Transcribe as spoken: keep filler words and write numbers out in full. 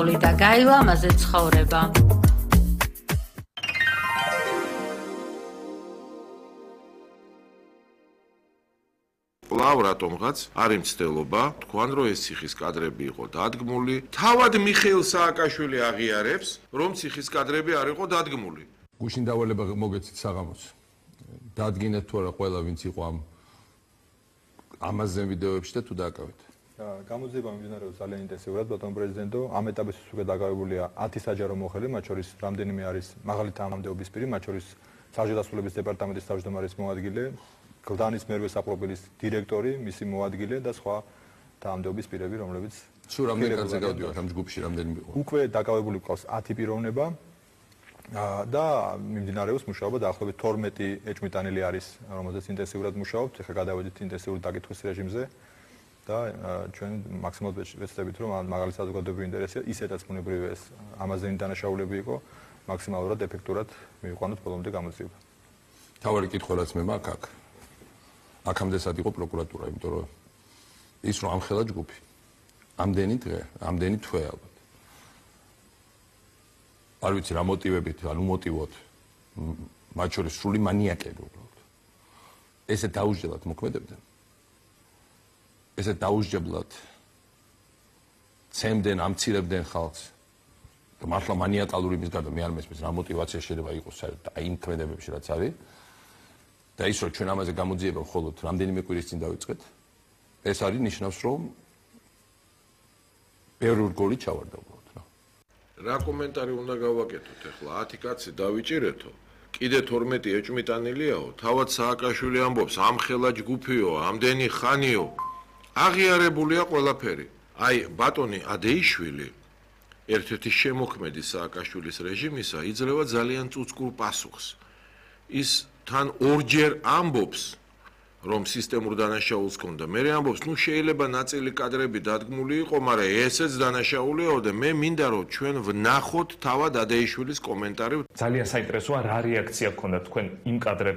სრული და გაილამაზე ცხოვრება. კვლავ რატომღაც არ იმცდელობა, თქვან რომ ეს ციხის კადრები იყო დადგმული, თავად მიხეილ სააკაშვილი აღიარებს, რომ ციხის კადრები არ იყო დადგმული. გუშინ დავალება მოგეცით საღამოს. დადგინეთ თუ არა ყველა ვინც იყო ამ ამაზე ვიდეოებში და თუ დააკავეთ. გამოძიება მიმდინარეობს ძალიან ინტენსიურად, ბატონო პრეზიდენტო, ამ ეტაპის უკვე დაკავებულია ათი საჯარო მოხელი, მათ შორის რამდენიმე არის მაღალი თანამდებობის პირი, მათ შორის საჯაროდასრულების დეპარტამენტის თავმჯდომარის მოადგილე, გლდანის მერვე საპროფილის დირექტორი, მისი მოადგილე და სხვა თანამდებობის პირები, რომლებიც სულ რამდენი კაცი გავდივართ ამ ჯგუფში, რამდენი იყო? უკვე დაკავებული ყავს ათი პიროვნება და მიმდინარეობს მუშაობა დაახლოებით თორმეტი ეჭვმიტანილი არის, რომელზეც ინტენსიურად მუშაობთ, ახლა გადავედით ინტენსიური დაკითხვის რეჟიმზე და ჩვენ მაქსიმალურად ვეცდებით, რომ მაღალი საზოგადოებრივი ინტერესია, ისედაც ბუნებრივია ეს ამაზენი დანაშაულები იყო, მაქსიმალურად ეფექტურად მივიყვანოთ ბოლომდე გამოძიება. თავარი კითხვა რაც მე მაქვს აქ აქამდე სად იყო პროკურატურა, იმიტომ რომ ის რომ ამხელა ჯგუფი. ამდენი დღე, ამდენი თვე ალბათ. არ ვიცი რა მოტივებით, ანუ მოტივოთ. მათ შორის სრული მანიაკები უბრალოდ. ესე დაუსჯელად მოქმედებდნენ. ესე დაუსჯებლად ცემდნენ, ამცირებდნენ ხალხს. და მართლა მანიაკალური იმის გარდა მე არ მესმის რა მოტივაცია შეიძლება იყოს საერთოდ აი იმ ქმედებებში რაც არის. და ის რომ ჩვენ ამაზე გამოძიება მხოლოდ რამდენიმე კვირის წინ დავიწყეთ, ეს არის ნიშნავს, რომ ბევრი რგოლი ჩავარდა უბრალოდ რა. რა კომენტარი უნდა გავაკეთოთ ახლა? ათი კაცი დავიჭირეთო. კიდე თორმეტი ეჭვმიტანილიაო, თავად სააკაშვილი ამბობს, ამხელა ჯგუფიო, ამდენი ხანიო. აღიარებულია ყველაფერი. აი, ბატონი ადეიშვილი, ერთ-ერთი შემოქმედი სააკაშვილის რეჟიმისა, იძლევა ძალიან წუწკურ პასუხს. ის თან ორჯერ ამბობს, რომ სისტემურ დანაშაულს ჰქონდა. მე ამბობს, ნუ შეიძლება ნაწილი კადრები დადგმული იყო, მაგრამ ესეც დანაშაულიაო და მე მინდა რომ ჩვენ ვნახოთ თავად ადეიშვილის კომენტარი. ძალიან საინტერესოა რა რეაქცია გქონდა თქვენ იმ კადრებში